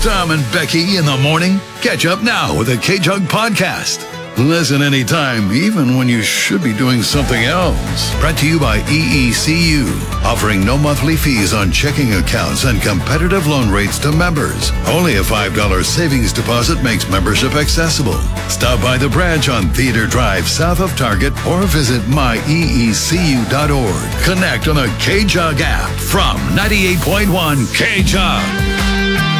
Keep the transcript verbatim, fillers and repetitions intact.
Tom and Becky in the morning? Catch up now with the K-Jug Podcast. Listen anytime, even when you should be doing something else. Brought to you by E E C U, offering no monthly fees on checking accounts and competitive loan rates to members. Only a five dollars savings deposit makes membership accessible. Stop by the branch on Theater Drive south of Target or visit my e e c u dot org. Connect on the K-Jug app from ninety-eight point one K-Jug.